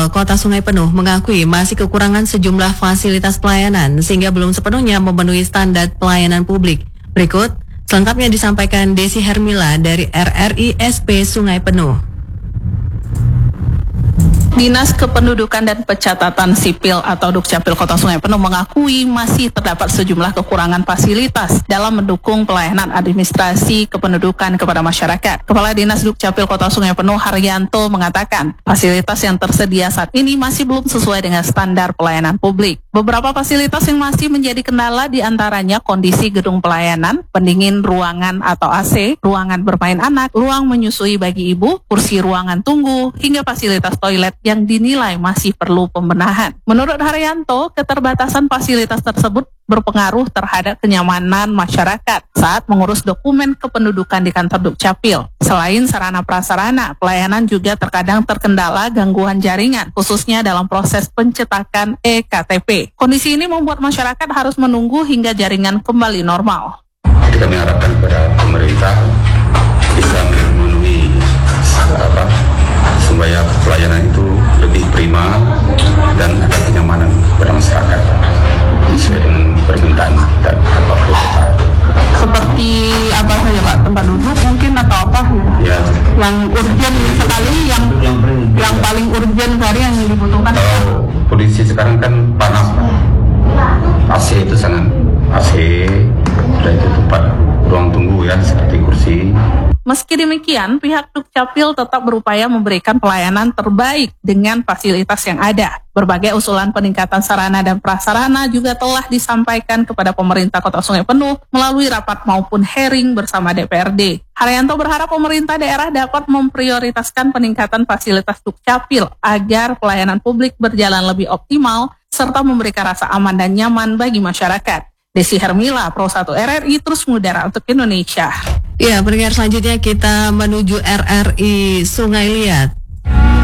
Kota Sungai Penuh mengakui masih kekurangan sejumlah fasilitas pelayanan sehingga belum sepenuhnya memenuhi standar pelayanan publik. Berikut selengkapnya disampaikan Desi Hermila dari RRI SP Sungai Penuh. Dinas Kependudukan dan Pencatatan Sipil atau Dukcapil Kota Sungai Penuh mengakui masih terdapat sejumlah kekurangan fasilitas dalam mendukung pelayanan administrasi kependudukan kepada masyarakat. Kepala Dinas Dukcapil Kota Sungai Penuh Haryanto mengatakan fasilitas yang tersedia saat ini masih belum sesuai dengan standar pelayanan publik. Beberapa fasilitas yang masih menjadi kendala diantaranya kondisi gedung pelayanan, pendingin ruangan atau AC, ruangan bermain anak, ruang menyusui bagi ibu, kursi ruangan tunggu, hingga fasilitas toilet yang dinilai masih perlu pembenahan. Menurut Haryanto, keterbatasan fasilitas tersebut berpengaruh terhadap kenyamanan masyarakat saat mengurus dokumen kependudukan di kantor Dukcapil. Selain sarana prasarana, pelayanan juga terkadang terkendala gangguan jaringan, khususnya dalam proses pencetakan EKTP. Kondisi ini membuat masyarakat harus menunggu hingga jaringan kembali normal. Kita mengharapkan kepada pemerintah bisa memenuhi supaya pelayanan itu lebih prima dan ada kenyamanan kepada masyarakat sesuai dengan permintaan dan apapun. Seperti apa saja Pak? Tempat duduk mungkin atau apa? Ya. Yang urgent sekali, yang paling urgent sekali yang dibutuhkan. Kondisi sekarang kan panas, Pak. AC itu sangat AC, dan itu tempat ruang tunggu ya seperti kursi. Meski demikian, pihak Dukcapil tetap berupaya memberikan pelayanan terbaik dengan fasilitas yang ada. Berbagai usulan peningkatan sarana dan prasarana juga telah disampaikan kepada pemerintah Kota Sungai Penuh melalui rapat maupun hearing bersama DPRD. Haryanto berharap pemerintah daerah dapat memprioritaskan peningkatan fasilitas Dukcapil agar pelayanan publik berjalan lebih optimal serta memberikan rasa aman dan nyaman bagi masyarakat. Desi Hermila, Pro 1 RRI, terus mengudara untuk Indonesia. Ya, pendengar selanjutnya kita menuju RRI Sungai Liat.